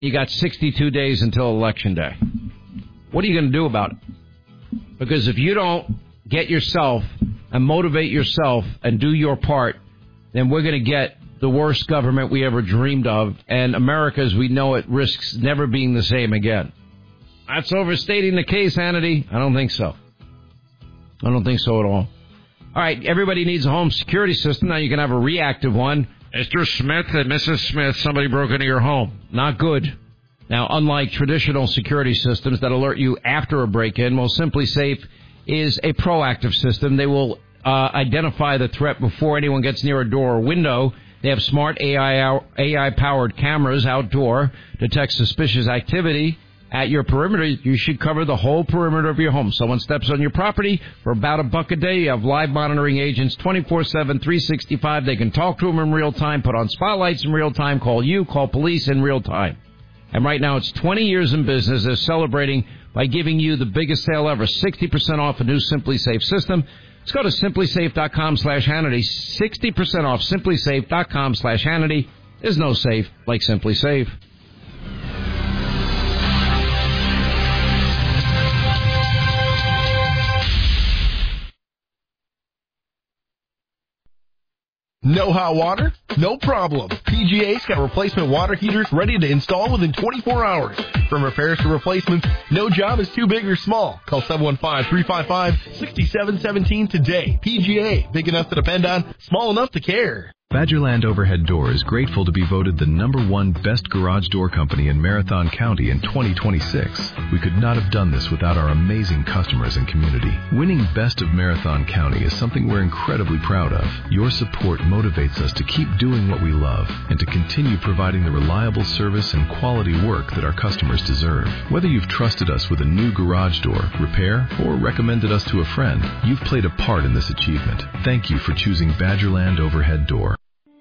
You got 62 days until Election Day. What are you going to do about it? Because if you don't get yourself and motivate yourself and do your part, then we're going to get the worst government we ever dreamed of, and America, as we know it, risks never being the same again. That's overstating the case, Hannity. I don't think so. I don't think so at all. All right, everybody needs a home security system. Now you can have a reactive one. Mr. Smith and Mrs. Smith, somebody broke into your home. Not good. Now, unlike traditional security systems that alert you after a break-in, well, SimpliSafe is a proactive system. They will identify the threat before anyone gets near a door or window. They have smart AI-powered cameras outdoor, detect suspicious activity at your perimeter. You should cover the whole perimeter of your home. Someone steps on your property for about $1 a day. You have live monitoring agents 24/7, 365. They can talk to them in real time, put on spotlights in real time, call you, call police in real time. And right now it's 20 years in business. They're celebrating by giving you the biggest sale ever, 60% off a new SimpliSafe system. Let's go to SimpliSafe.com/Hannity. 60% off SimpliSafe.com/Hannity. There's no safe like SimpliSafe. No hot water? No problem. PGA's got replacement water heaters ready to install within 24 hours. From repairs to replacements, no job is too big or small. Call 715-355-6717 today. PGA, big enough to depend on, small enough to care. Badgerland Overhead Door is grateful to be voted the #1 best garage door company in Marathon County in 2026. We could not have done this without our amazing customers and community. Winning Best of Marathon County is something we're incredibly proud of. Your support motivates us to keep doing what we love and to continue providing the reliable service and quality work that our customers deserve. Whether you've trusted us with a new garage door, repair, or recommended us to a friend, you've played a part in this achievement. Thank you for choosing Badgerland Overhead Door.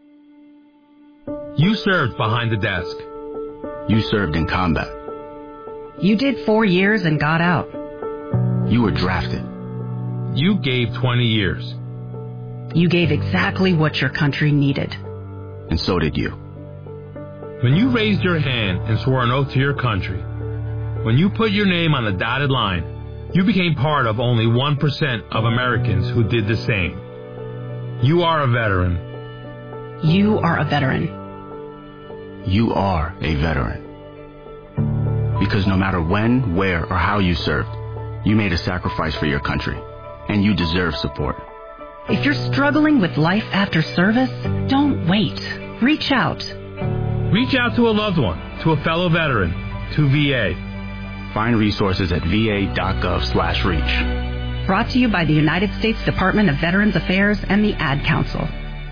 You served behind the desk. You served in combat. You did 4 years and got out. You were drafted. You gave 20 years. You gave exactly what your country needed. And so did you. When you raised your hand and swore an oath to your country, when you put your name on the dotted line, you became part of only 1% of Americans who did the same. You are a veteran. You are a veteran. You are a veteran. Because no matter when, where, or how you served, you made a sacrifice for your country, and you deserve support. If you're struggling with life after service, don't wait. Reach out. Reach out to a loved one, to a fellow veteran, to VA. Find resources at va.gov/reach. Brought to you by the United States Department of Veterans Affairs and the Ad Council.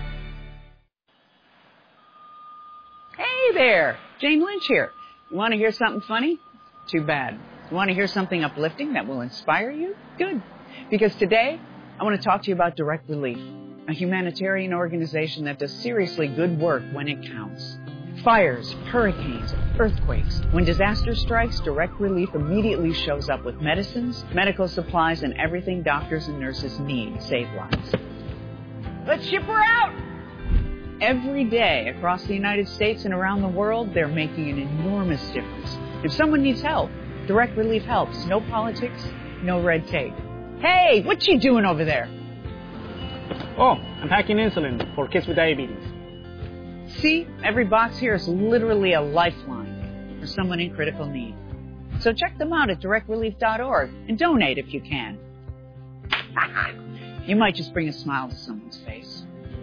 Hey there, Jane Lynch here. You want to hear something funny? Too bad. You want to hear something uplifting that will inspire you? Good. Because today, I want to talk to you about Direct Relief, a humanitarian organization that does seriously good work when it counts. Fires, hurricanes, earthquakes. When disaster strikes, Direct Relief immediately shows up with medicines, medical supplies, and everything doctors and nurses need to save lives. Let's ship her out! Every day across the United States and around the world, they're making an enormous difference. If someone needs help, Direct Relief helps. No politics, no red tape. Hey, what you doing over there? Oh, I'm packing insulin for kids with diabetes. See, every box here is literally a lifeline for someone in critical need. So check them out at directrelief.org and donate if you can. You might just bring a smile to someone's face.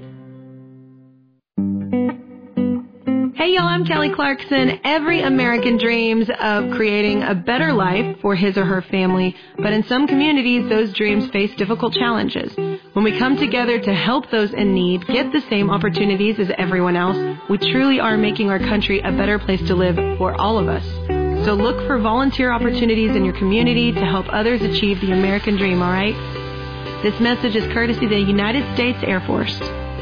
Hey y'all, I'm Kelly Clarkson. Every American dreams of creating a better life for his or her family, but in some communities, those dreams face difficult challenges. When we come together to help those in need get the same opportunities as everyone else, we truly are making our country a better place to live for all of us. So look for volunteer opportunities in your community to help others achieve the American dream, all right? This message is courtesy of the United States Air Force.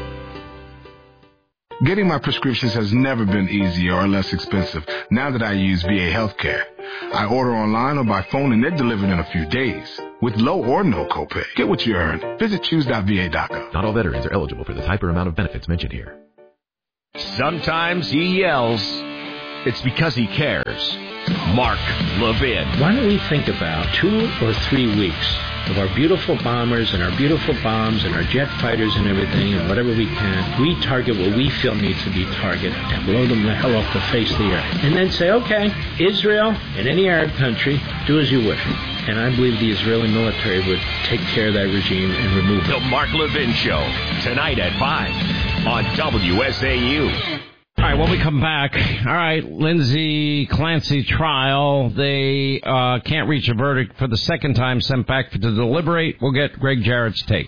Getting my prescriptions has never been easier or less expensive now that I use VA Healthcare. I order online or by phone and they're delivered in a few days with low or no copay. Get what you earn. Visit choose.va.gov. Not all veterans are eligible for the type or amount of benefits mentioned here. Sometimes he yells. it's because he cares. Mark Levin. Why don't we think about 2 or 3 weeks of our beautiful bombers and our beautiful bombs and our jet fighters and everything, and whatever we can, we target what we feel needs to be targeted and blow them the hell off the face of the earth. And then say, okay, Israel and any Arab country, do as you wish. And I believe the Israeli military would take care of that regime and remove it. The Mark Levin Show, tonight at 5 on WSAU. All right, when we come back, all right, Lindsay Clancy trial, they can't reach a verdict for the second time, sent back to deliberate. We'll get Greg Jarrett's take.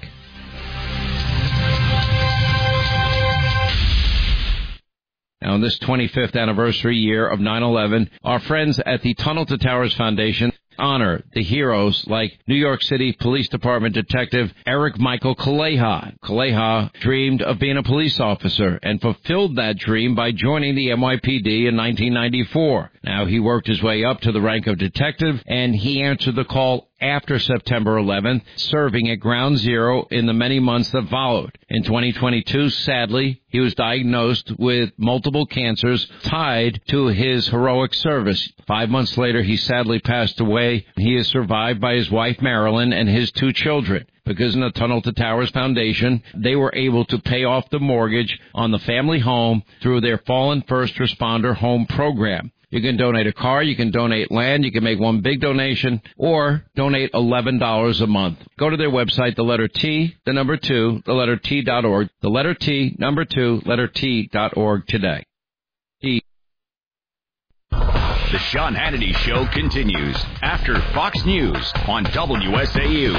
Now, on this 25th anniversary year of 9/11, our friends at the Tunnel to Towers Foundation honor the heroes like New York City Police Department Detective Eric Michael Kaleha. Kaleha dreamed of being a police officer and fulfilled that dream by joining the NYPD in 1994. Now, he worked his way up to the rank of detective, and he answered the call after September 11th, serving at Ground Zero in the many months that followed. In 2022, sadly, he was diagnosed with multiple cancers tied to his heroic service. 5 months later, he sadly passed away. He is survived by his wife, Marilyn, and his 2 children. Because in the Tunnel to Towers Foundation, they were able to pay off the mortgage on the family home through their Fallen First Responder Home Program. You can donate a car, you can donate land, you can make one big donation, or donate $11 a month. Go to their website, the letter T, the number 2, the letter T.org, the letter T, number 2, letter T.org today. The Sean Hannity Show continues after Fox News on WSAU.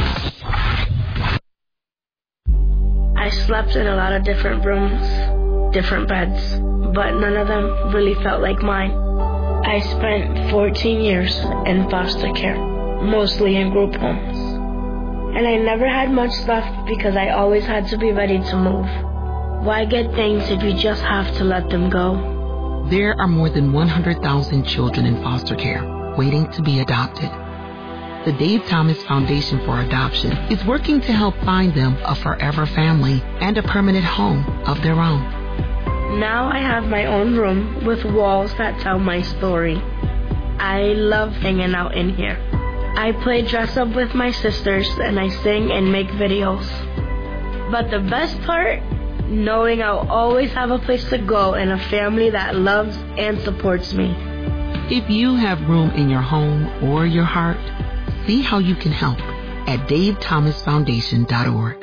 I slept in a lot of different rooms, different beds, but none of them really felt like mine. I spent 14 years in foster care, mostly in group homes. And I never had much left because I always had to be ready to move. Why get things if you just have to let them go? There are more than 100,000 children in foster care waiting to be adopted. The Dave Thomas Foundation for Adoption is working to help find them a forever family and a permanent home of their own. Now I have my own room with walls that tell my story. I love hanging out in here. I play dress up with my sisters and I sing and make videos. But the best part, knowing I'll always have a place to go and a family that loves and supports me. If you have room in your home or your heart, see how you can help at DaveThomasFoundation.org.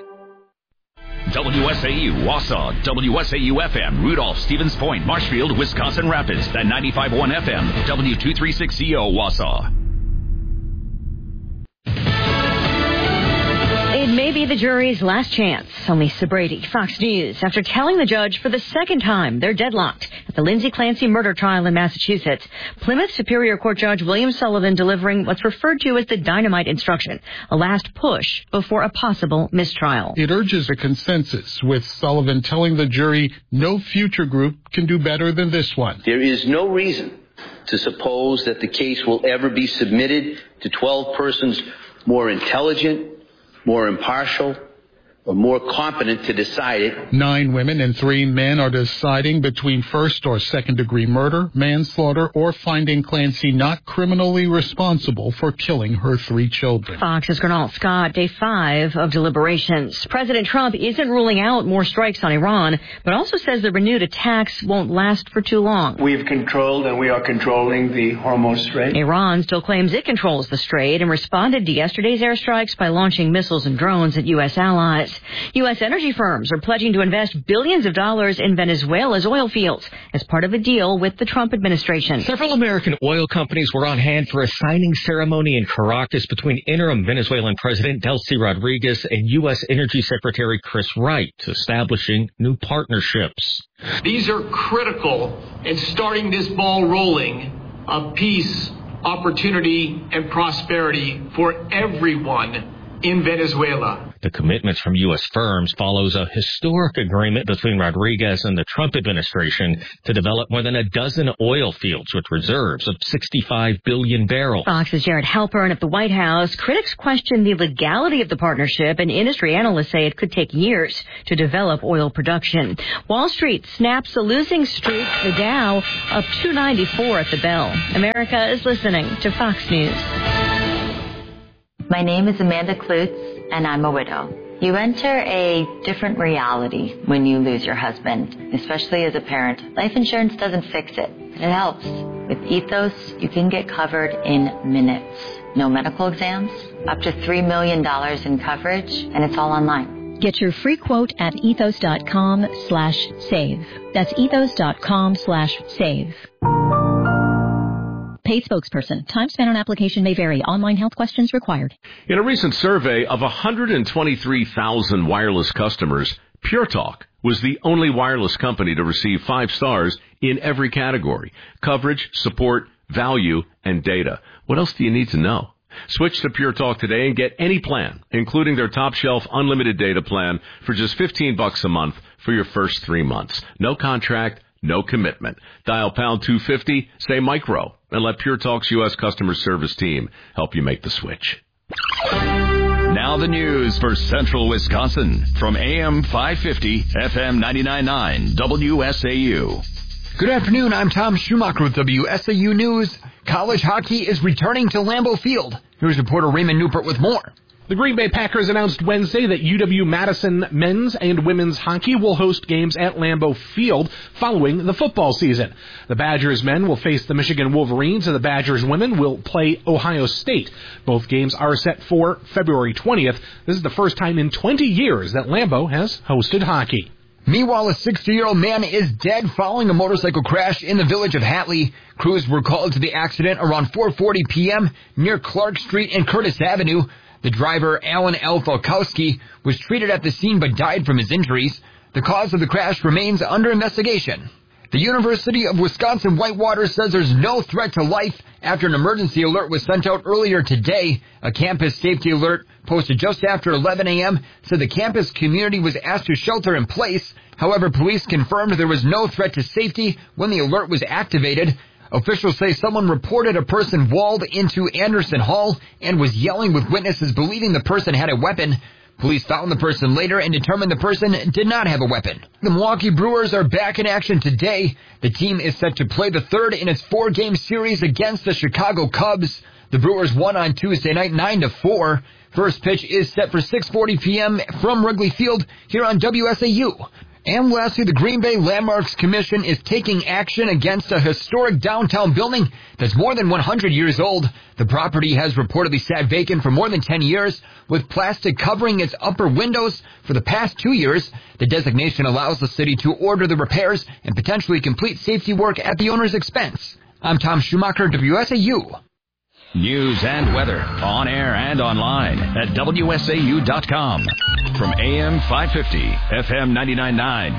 WSAU, Wausau, WSAU-FM, Rudolph, Stevens Point, Marshfield, Wisconsin Rapids, and 95.1 FM, W236CO, Wausau. It may be the jury's last chance. On Lisa Brady, Fox News. After telling the judge for the second time they're deadlocked at the Lindsay Clancy murder trial in Massachusetts, Plymouth Superior Court Judge William Sullivan delivering what's referred to as the dynamite instruction, a last push before a possible mistrial. It urges a consensus, with Sullivan telling the jury no future group can do better than this one. There is no reason to suppose that the case will ever be submitted to 12 persons more intelligent, more impartial, or more competent to decide it. 9 women and 3 men are deciding between first or second degree murder, manslaughter, or finding Clancy not criminally responsible for killing her 3 children. Fox's Gernal Scott, day 5 of deliberations. President Trump isn't ruling out more strikes on Iran, but also says the renewed attacks won't last for too long. We've controlled and we are controlling the Hormuz Strait. Iran still claims it controls the strait and responded to yesterday's airstrikes by launching missiles and drones at U.S. allies. U.S. energy firms are pledging to invest billions of dollars in Venezuela's oil fields as part of a deal with the Trump administration. Several American oil companies were on hand for a signing ceremony in Caracas between interim Venezuelan President Delcy Rodriguez and U.S. Energy Secretary Chris Wright, establishing new partnerships. These are critical in starting this ball rolling of peace, opportunity, and prosperity for everyone in Venezuela. The commitments from U.S. firms follows a historic agreement between Rodriguez and the Trump administration to develop more than a dozen oil fields with reserves of 65 billion barrels. Fox's Jared Halpern at the White House. Critics question the legality of the partnership, and industry analysts say it could take years to develop oil production. Wall Street snaps a losing streak. The Dow up 294 at the bell. America is listening to Fox News. My name is Amanda Klutz, and I'm a widow. You enter a different reality when you lose your husband, especially as a parent. Life insurance doesn't fix it, but it helps. With Ethos, you can get covered in minutes. No medical exams, up to $3 million in coverage, and it's all online. Get your free quote at ethos.com/save. That's ethos.com/save. Paid spokesperson. Time spent on application may vary. Online health questions required. In a recent survey of 123,000 wireless customers, Pure Talk was the only wireless company to receive 5 stars in every category: coverage, support, value, and data. What else do you need to know? Switch to Pure Talk today and get any plan, including their top shelf unlimited data plan, for just $15 a month for your first 3 months. No contract, no commitment. Dial pound 250, say micro, and let Pure Talk's U.S. customer service team help you make the switch. Now the news for Central Wisconsin from AM 550, FM 99.9, WSAU. Good afternoon, I'm Tom Schumacher with WSAU News. College hockey is returning to Lambeau Field. Here's reporter Raymond Newport with more. The Green Bay Packers announced Wednesday that UW-Madison men's and women's hockey will host games at Lambeau Field following the football season. The Badgers men will face the Michigan Wolverines, and the Badgers women will play Ohio State. Both games are set for February 20th. This is the first time in 20 years that Lambeau has hosted hockey. Meanwhile, a 60-year-old man is dead following a motorcycle crash in the village of Hatley. Crews were called to the accident around 4:40 p.m. near Clark Street and Curtis Avenue. The driver, Alan L. Falkowski, was treated at the scene but died from his injuries. The cause of the crash remains under investigation. The University of Wisconsin-Whitewater says there's no threat to life after an emergency alert was sent out earlier today. A campus safety alert posted just after 11 a.m. said the campus community was asked to shelter in place. However, police confirmed there was no threat to safety when the alert was activated. Officials say someone reported a person walled into Anderson Hall and was yelling with witnesses believing the person had a weapon. Police found the person later and determined the person did not have a weapon. The Milwaukee Brewers are back in action today. The team is set to play the third in its 4-game series against the Chicago Cubs. The Brewers won on Tuesday night 9-4. First pitch is set for 6:40 p.m. from Wrigley Field here on WSAU. And lastly, the Green Bay Landmarks Commission is taking action against a historic downtown building that's more than 100 years old. The property has reportedly sat vacant for more than 10 years, with plastic covering its upper windows for the past 2 years. The designation allows the city to order the repairs and potentially complete safety work at the owner's expense. I'm Tom Schumacher, WSAU. News and weather on air and online at WSAU.com. From AM 550, FM 99.9,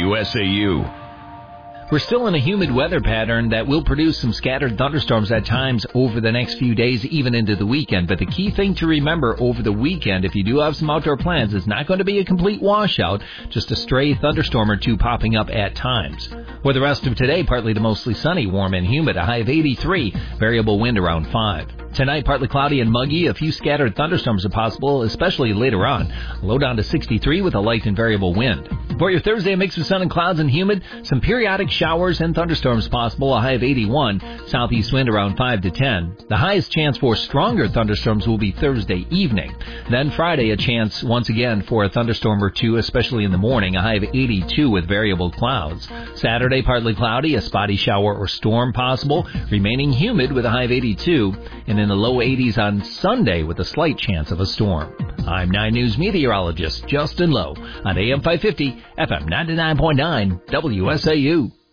WSAU. We're still in a humid weather pattern that will produce some scattered thunderstorms at times over the next few days, even into the weekend. But the key thing to remember over the weekend, if you do have some outdoor plans, is not going to be a complete washout, just a stray thunderstorm or two popping up at times. For the rest of today, partly to mostly sunny, warm and humid, a high of 83, variable wind around 5. Tonight, partly cloudy and muggy. A few scattered thunderstorms are possible, especially later on. Low down to 63 with a light and variable wind. For your Thursday, a mix of sun and clouds and humid. Some periodic showers and thunderstorms possible. A high of 81. Southeast wind around 5 to 10. The highest chance for stronger thunderstorms will be Thursday evening. Then Friday, a chance once again for a thunderstorm or two, especially in the morning. A high of 82 with variable clouds. Saturday, partly cloudy. A spotty shower or storm possible. Remaining humid with a high of 82. And in the low 80s on Sunday with a slight chance of a storm. I'm 9 News meteorologist Justin Lowe on AM 550, FM 99.9, WSAU.